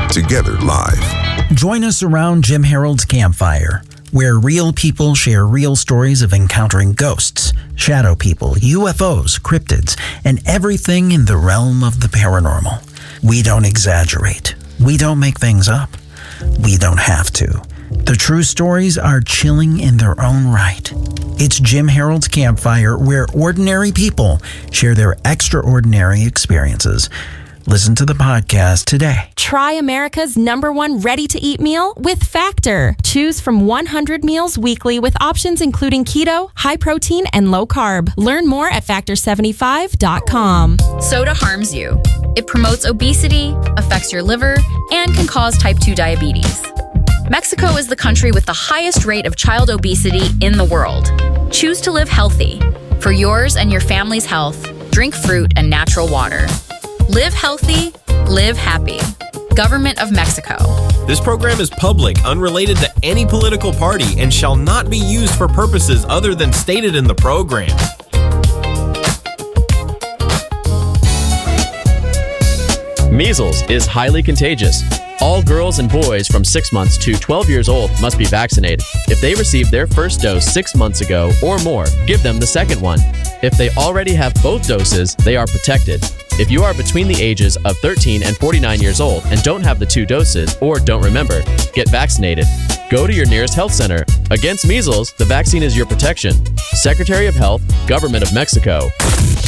Together Live. Join us around Jim Harold's campfire, where real people share real stories of encountering ghosts, shadow people, UFOs, cryptids, and everything in the realm of the paranormal. We don't exaggerate. We don't make things up. We don't have to. The true stories are chilling in their own right. It's Jim Harold's Campfire, where ordinary people share their extraordinary experiences. Listen to the podcast today. Try America's #1 ready-to-eat meal with Factor. Choose from 100 meals weekly with options including keto, high protein, and low carb. Learn more at Factor75.com. Soda harms you. It promotes obesity, affects your liver, and can cause type 2 diabetes. Mexico is the country with the highest rate of child obesity in the world. Choose to live healthy. For yours and your family's health, drink fruit and natural water. Live healthy, live happy. Government of Mexico. This program is public, unrelated to any political party, and shall not be used for purposes other than stated in the program. Measles is highly contagious. All girls and boys from 6 months to 12 years old must be vaccinated. If they received their first dose 6 months ago or more, give them the second one. If they already have both doses, they are protected. If you are between the ages of 13 and 49 years old and don't have the 2 doses or don't remember, get vaccinated. Go to your nearest health center. Against measles, the vaccine is your protection. Secretary of Health, Government of Mexico.